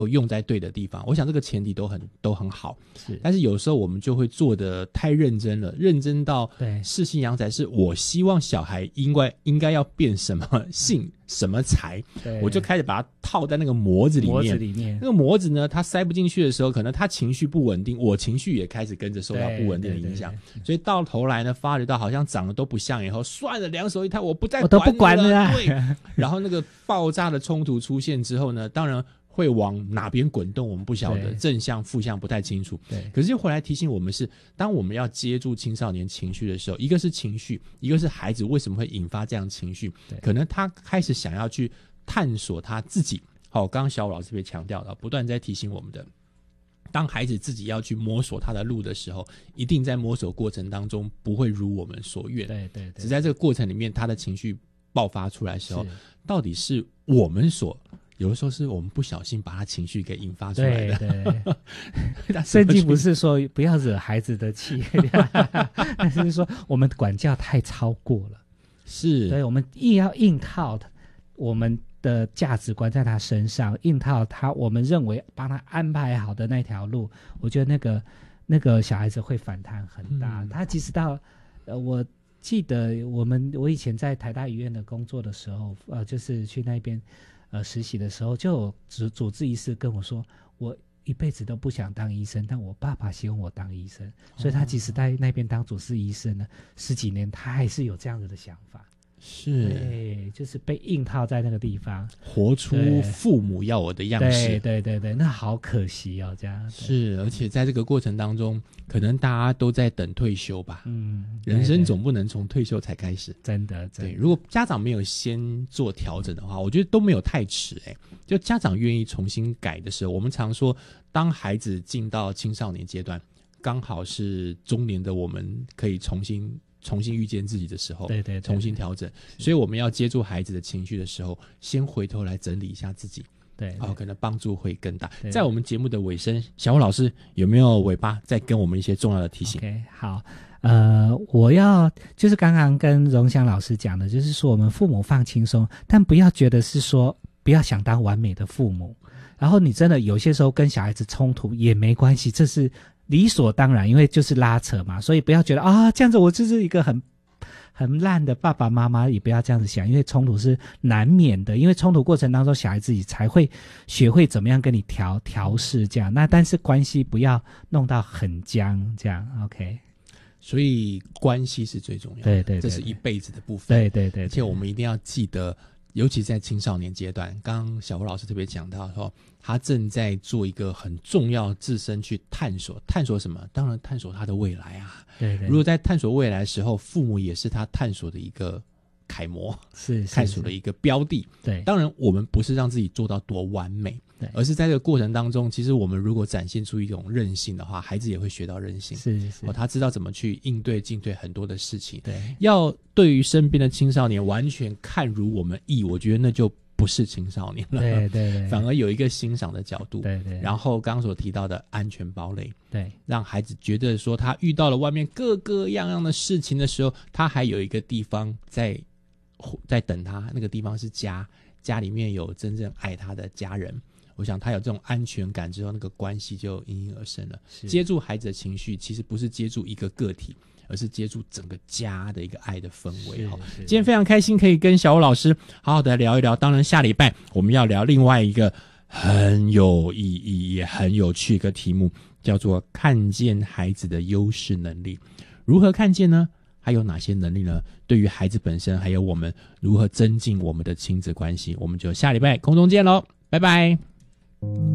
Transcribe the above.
用在对的地方，我想这个前提都很好，但是有时候我们就会做得太认真了，认真到世信扬才是我希望小孩应该要变什么性什么财，我就开始把它套在那个模子里面。那个模子呢，它塞不进去的时候，可能他情绪不稳定，我情绪也开始跟着受到不稳定的影响，所以到头来呢，发觉到好像长得都不像，以后算了，两手一摊，我都不管了，对。然后那个爆炸的冲突出现之后呢，当然会往哪边滚动我们不晓得，正向负向不太清楚。可是就回来提醒我们是，当我们要接住青少年情绪的时候，一个是情绪，一个是孩子为什么会引发这样情绪，可能他开始想要去探索他自己。好，刚刚小武老师也强调了，不断在提醒我们的，当孩子自己要去摸索他的路的时候，一定在摸索过程当中不会如我们所愿，对，只在这个过程里面他的情绪爆发出来的时候，到底是我们有的时候是我们不小心把他情绪给引发出来的。 对，圣经不是说不要惹孩子的气，但是说我们管教太超过了，是，对，我们要硬套我们的价值观在他身上，硬套我们认为帮他安排好的那条路，我觉得那个小孩子会反弹很大。他即使到我记得我以前在台大医院的工作的时候，就是去那边实习的时候，就有主治医师跟我说，我一辈子都不想当医生，但我爸爸希望我当医生，所以他即使在那边当主治医生呢，10几年他还是有这样子的想法。是，对，就是被硬套在那个地方，活出父母要我的样式。对，那好可惜哦，这样是，而且在这个过程当中，可能大家都在等退休吧。人生总不能从退休才开始，真的。对，如果家长没有先做调整的话，我觉得都没有太迟。就家长愿意重新改的时候，我们常说，当孩子进到青少年阶段，刚好是中年的我们可以重新遇见自己的时候，对，重新调整。所以我们要接住孩子的情绪的时候，先回头来整理一下自己，对，可能帮助会更大。在我们节目的尾声，小武老师有没有尾巴再跟我们一些重要的提醒？ OK， 好，我要就是刚刚跟荣祥老师讲的，就是说我们父母放轻松，但不要觉得是说不要想当完美的父母，然后你真的有些时候跟小孩子冲突也没关系，这是理所当然，因为就是拉扯嘛，所以不要觉得这样子我就是一个很烂的爸爸妈妈，也不要这样子想，因为冲突是难免的，因为冲突过程当中小孩自己才会学会怎么样跟你调试这样，那但是关系不要弄到很僵这样。 OK， 所以关系是最重要的，对，这是一辈子的部分，对，而且我们一定要记得，尤其在青少年阶段，刚刚小胡老师特别讲到说，他正在做一个很重要自身去探索什么？当然探索他的未来啊。对，如果在探索未来的时候，父母也是他探索的一个楷模，是探索的一个标的。对，当然我们不是让自己做到多完美，对，而是在这个过程当中，其实我们如果展现出一种韧性的话，孩子也会学到韧性。是，他知道怎么去应对进退很多的事情。对，要对于身边的青少年完全看如我们意，我觉得那就不是青少年了，对，反而有一个欣赏的角度，对，然后刚所提到的安全堡垒，对，让孩子觉得说他遇到了外面各个样的事情的时候，他还有一个地方在等他，那个地方是家里面有真正爱他的家人。我想他有这种安全感之后，那个关系就应运而生了。接住孩子的情绪，其实不是接住一个个体，而是接住整个家的一个爱的氛围。今天非常开心可以跟小武老师好好的聊一聊，当然下礼拜我们要聊另外一个很有意义也很有趣的一个题目，叫做看见孩子的优势能力。如何看见呢？还有哪些能力呢？对于孩子本身，还有我们如何增进我们的亲子关系，我们就下礼拜空中见咯，拜拜。